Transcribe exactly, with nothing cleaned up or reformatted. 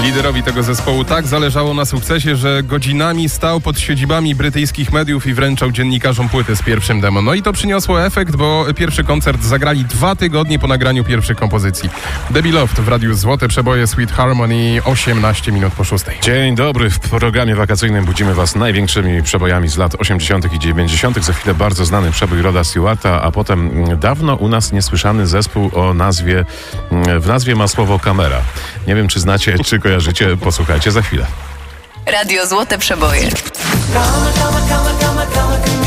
Liderowi tego zespołu tak zależało na sukcesie, że godzinami stał pod siedzibami brytyjskich mediów i wręczał dziennikarzom płyty z pierwszym demo. No i to przyniosło efekt, bo pierwszy koncert zagrali dwa tygodnie po nagraniu pierwszych kompozycji. Debbie Loft w radiu Złote Przeboje, Sweet Harmony, osiemnaście minut po szóstej. Dzień dobry, w programie wakacyjnym budzimy Was największymi przebojami z lat osiemdziesiątych i dziewięćdziesiątych. Za chwilę bardzo znany przebój Roda Stewarta, a potem dawno u nas niesłyszany zespół o nazwie, w nazwie ma słowo kamera. Nie wiem, czy znacie, czy kojarzycie, posłuchajcie za chwilę. Radio Złote Przeboje.